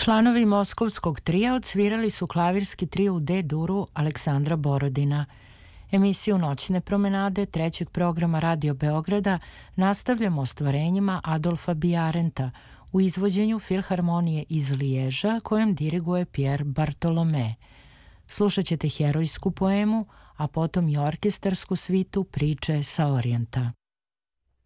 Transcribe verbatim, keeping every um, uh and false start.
Članovi moskovskog trija odsvirali su klavirski trio u D-duru Aleksandra Borodina. Emisiju Noćne promenade trećeg programa Radio Beograda nastavljamo ostvarenjima Adolfa Bijarenta u izvođenju Filharmonije iz Liježa kojom diriguje Pierre Bartolome. Slušat ćete herojsku poemu, a potom i orkestarsku svitu Priče sa Orijenta.